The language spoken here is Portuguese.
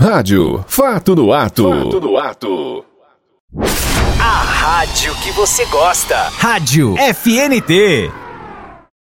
Rádio Fato do Ato. Fato do Ato. A rádio que você gosta. Rádio FNT.